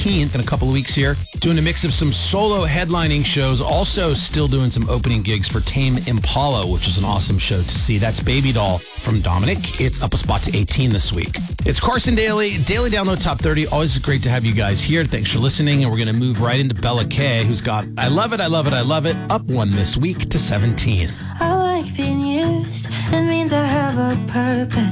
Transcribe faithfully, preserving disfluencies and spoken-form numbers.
eighteenth in a couple of weeks here. Doing a mix of some solo headlining shows. Also still doing some opening gigs for Tame Impala, which is an awesome show to see. That's Baby Doll from Dominic. It's up a spot to eighteen this week. It's Carson Daly, Daily Download Top thirty. Always great to have you guys here. Thanks for listening. And we're going to move right into Bella K, who's got I Love It, I Love It, I Love It, up one this week to seventeen. I like being used. It means I have a purpose.